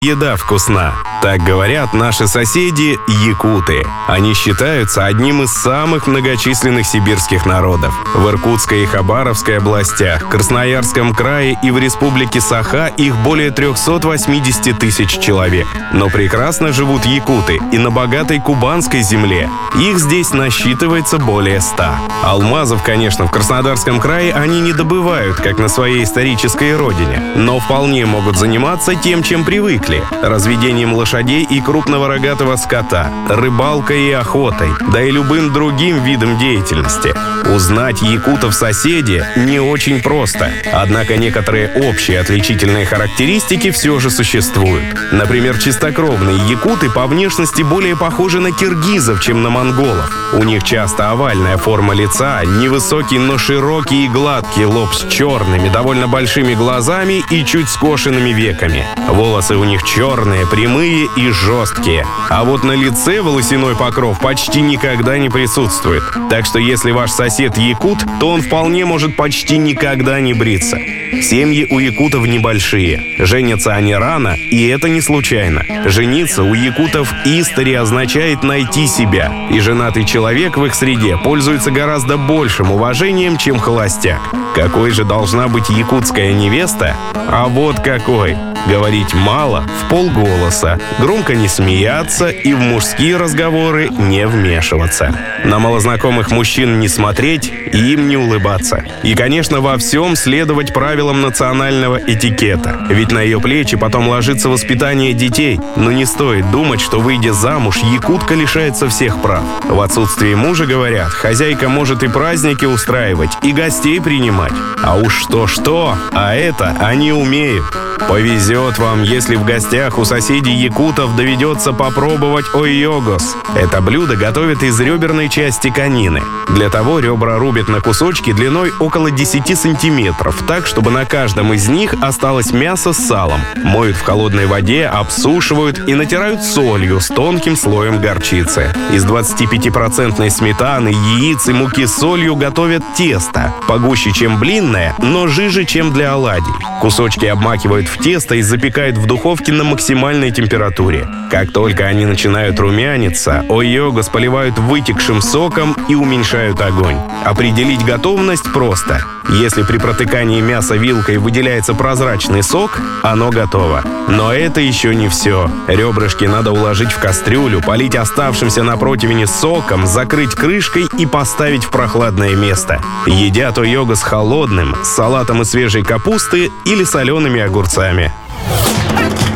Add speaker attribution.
Speaker 1: Еда вкусна. Так говорят наши соседи якуты. Они считаются одним из самых многочисленных сибирских народов. В Иркутской и Хабаровской областях, Красноярском крае и в республике Саха их более 380 тысяч человек. Но прекрасно живут якуты и на богатой кубанской земле. Их здесь насчитывается более 100. Алмазов, конечно, в Краснодарском крае они не добывают, как на своей исторической родине, но вполне могут заниматься тем, чем привыкли. Разведением лошадей и крупного рогатого скота, рыбалкой и охотой, да и любым другим видом деятельности. Узнать якутов-соседи не очень просто. Однако некоторые общие отличительные характеристики все же существуют. Например, чистокровные якуты по внешности более похожи на киргизов, чем на монголов. У них часто овальная форма лица, невысокий, но широкий и гладкий лоб с черными, довольно большими глазами и чуть скошенными веками. Волосы у них черные, прямые и жесткие. А вот на лице волосяной покров почти никогда не присутствует. Так что если ваш сосед якут, то он вполне может почти никогда не бриться. Семьи у якутов небольшие. Женятся они рано, и это не случайно. Жениться у якутов истори означает найти себя. И женатый человек в их среде пользуется гораздо большим уважением, чем холостяк. Какой же должна быть якутская невеста? А вот какой. Говорить мало, вполголоса, громко не смеяться и в мужские разговоры не вмешиваться. На малознакомых мужчин не смотреть и им не улыбаться. И, конечно, во всем следовать правилам национального этикета. Ведь на ее плечи потом ложится воспитание детей. Но не стоит думать, что, выйдя замуж, якутка лишается всех прав. В отсутствие мужа, говорят, хозяйка может и праздники устраивать, и гостей принимать. А уж что-что, а это они умеют. Повезет вам, если в гостях у соседей якутов доведется попробовать ойогос. Это блюдо готовят из реберной части конины. Для того ребра рубят на кусочки длиной около 10 сантиметров, так, чтобы на каждом из них осталось мясо с салом. Моют в холодной воде, обсушивают и натирают солью с тонким слоем горчицы. Из 25% сметаны, яиц и муки с солью готовят тесто. Погуще, чем блинное, но жиже, чем для оладий. Кусочки обмакивают в тесто и запекают в духовке на максимальной температуре. Как только они начинают румяниться, ойогос поливают вытекшим соком и уменьшают огонь. Определить готовность просто. Если при протыкании мяса вилкой выделяется прозрачный сок, оно готово. Но это еще не все. Ребрышки надо уложить в кастрюлю, полить оставшимся на противне соком, закрыть крышкой и поставить в прохладное место. Едят ойогос холодным, с салатом из свежей капусты или солеными огурцами.